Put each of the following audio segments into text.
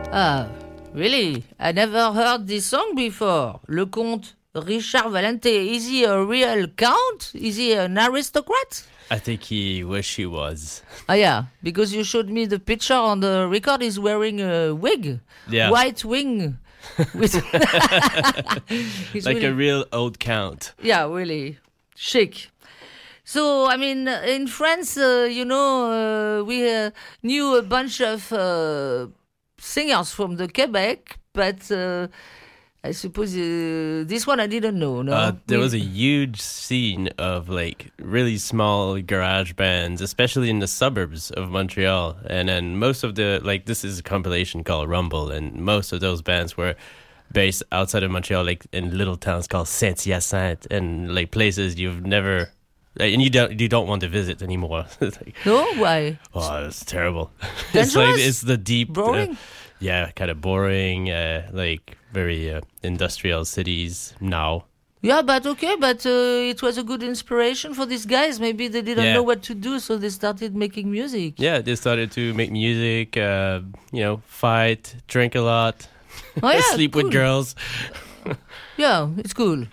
Ah, really? I never heard this song before. Le Comte Richard Valente. Is he a real count? Is he an aristocrat? I think he wish he was. Ah, yeah, because you showed me the picture on the record. He's wearing a wig. Yeah. White wing. With Like really, a real old count. yeah, really chic. So, I mean, in France, we knew a bunch of singers from the Quebec, but I suppose this one I didn't know. No, There was a huge scene of like really small garage bands, especially in the suburbs of Montreal. And then most of this is a compilation called Rumble, and most of those bands were based outside of Montreal, like in little towns called Saint-Hyacinthe, and like places you've never, and you don't want to visit anymore. No, why? Oh, it's terrible. Dangerous? It's the deep, Boring? kind of boring, like very industrial cities now. Yeah, but it was a good inspiration for these guys. Maybe they didn't know what to do, so they started making music. Yeah, they started to make music, fight, drink a lot, Oh, yeah, sleep cool. with girls. Yeah, it's cool.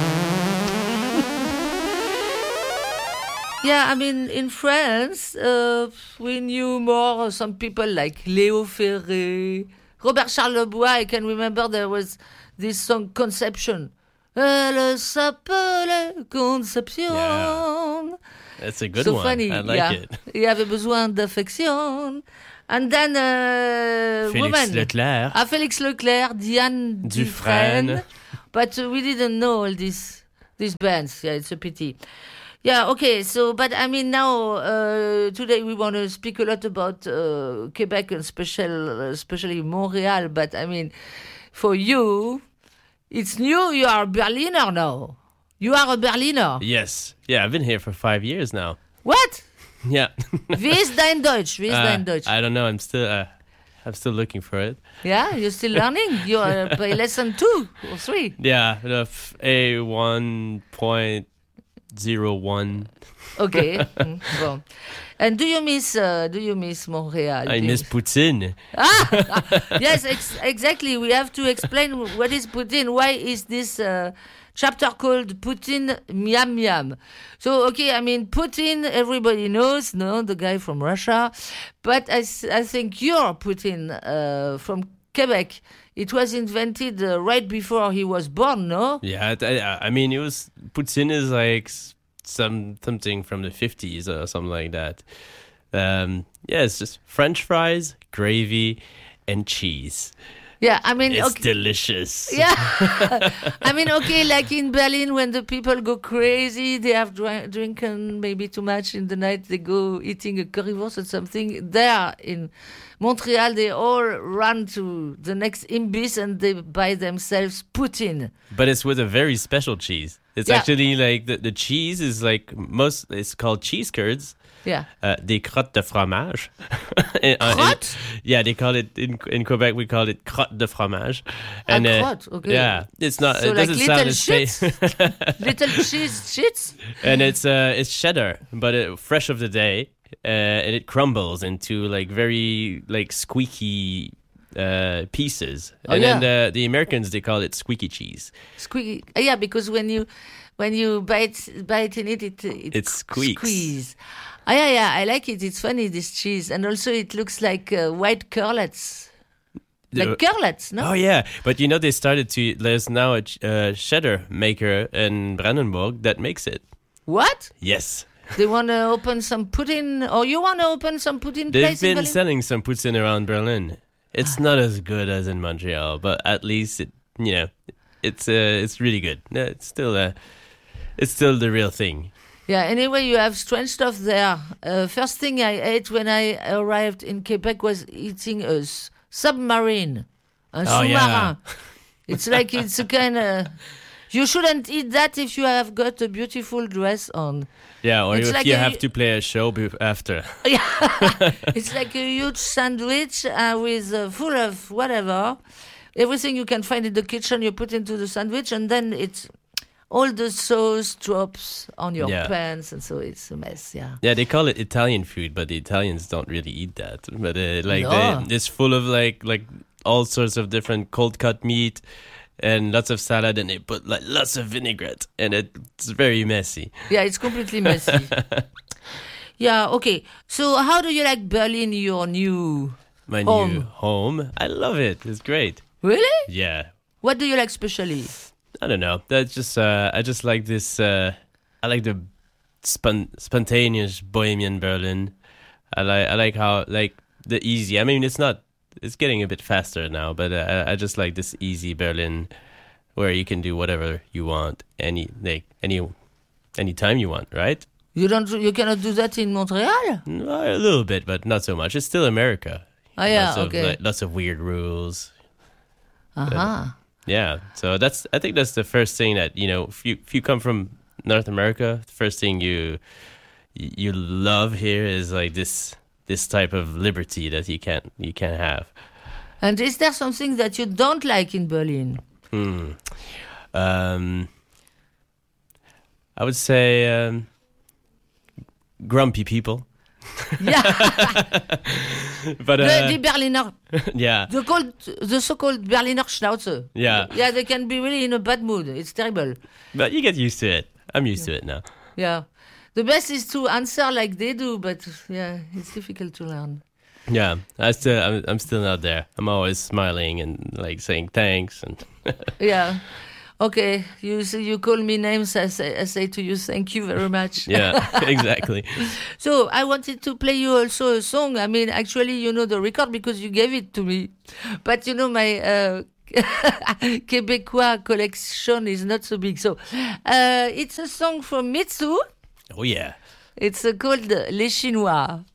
Yeah, I mean, in France, we knew more some people like Léo Ferré, Robert Charlebois. I can remember there was this song, Conception. Elle s'appelait Conception. Yeah. That's a good So one. funny. I like yeah. it. Il avait besoin d'affection. And then Félix woman. Leclerc. Félix Leclerc, Diane Dufresne. But we didn't know all these bands. Yeah, it's a pity. Yeah, okay. So, but I mean, now today we want to speak a lot about Quebec and especially Montreal. But I mean, for you, it's new. You are a Berliner now. You are a Berliner. Yes. Yeah, I've been here for 5 years now. What? Yeah. Wie ist dein Deutsch? Wie ist dein Deutsch? I don't know. I'm still looking for it. Yeah, you're still learning. You're by lesson 2 or 3. Yeah, the A1.01. Okay. Bon. And do you miss Montreal? I miss Poutine. Yes, exactly. We have to explain what is Poutine. Why is this chapter called Putin Miam Miam? So, okay, I mean, Putin, everybody knows, no, the guy from Russia. But I think you're Putin from Quebec. It was invented right before he was born, no? Yeah, I mean, Poutine is like something from the 50s or something like that. It's just French fries, gravy, and cheese. Yeah, I mean, It's okay. delicious. Yeah, I mean, okay, like in Berlin, when the people go crazy, they have drinking maybe too much in the night, they go eating a currywurst or something. There in Montreal, they all run to the next imbis and they buy themselves Poutine. But it's with a very special cheese. It's actually like the cheese is like it's called cheese curds. Yeah. Des crottes de fromage. Crottes? Yeah, they call it in Quebec. We call it crotte de fromage. And crotte, okay. Yeah, it's not. So it like doesn't little sound as little cheese shits? And it's cheddar, but fresh of the day, and it crumbles into like very like squeaky pieces. And then the Americans, they call it squeaky cheese. Squeaky. Yeah, because when you bite in it, It squeaks. Squeeze. Yeah, I like it. It's funny, this cheese. And also it looks like white curlets. Like curlets, no? Oh, yeah. But they started there's now a cheddar maker in Brandenburg that makes it. What? Yes. They want to open some Putin, or you want to open some Putin They've place in been Berlin? selling some poutine around Berlin. It's not as good as in Montreal, but at least it's really good. It's still the real thing. Yeah, anyway, you have strange stuff there. First thing I ate when I arrived in Quebec was eating a submarine. Un sous-marin. Yeah. It's like it's a kind of... You shouldn't eat that if you have got a beautiful dress on. Yeah, or It's if like you a- have to play a show after. Yeah, it's like a huge sandwich with full of whatever. Everything you can find in the kitchen, you put into the sandwich, and then it's all the sauce drops on your pants, and so it's a mess. Yeah. Yeah, they call it Italian food, but the Italians don't really eat that. But No. it's full of like all sorts of different cold cut meat and lots of salad, and they put like lots of vinaigrette, and it's very messy. Yeah, it's completely messy. Yeah, okay. So how do you like Berlin, your new My home? new home. I love it. It's great. Really? Yeah. What do you like specially? I don't know. That's just I just like this. I like the spontaneous bohemian Berlin. I like how like the easy. I mean, it's getting a bit faster now, but I just like this easy Berlin, where you can do whatever you want any time you want, right? You cannot do that in Montreal? A little bit, but not so much. It's still America. Oh yeah, lots lots of weird rules. Uh-huh. Yeah, so I think that's the first thing that, you know, if you come from North America, the first thing you love here is like this type of liberty that you can't have. And is there something that you don't like in Berlin? I would say grumpy people. Yeah. But the Berliner, yeah. the so-called Berliner Schnauze. Yeah. Yeah, they can be really in a bad mood. It's terrible. But you get used to it. I'm used to it now. Yeah. The best is to answer like they do, but yeah, it's difficult to learn. Yeah, I'm still not there. I'm always smiling and like saying thanks and Yeah. Okay, you call me names, I say to you, thank you very much. Yeah, exactly. So I wanted to play you also a song. I mean, actually, you know the record because you gave it to me. But you know, my Québécois collection is not so big. So it's a song from Mitsu. Oh, yeah. It's called Les Chinois.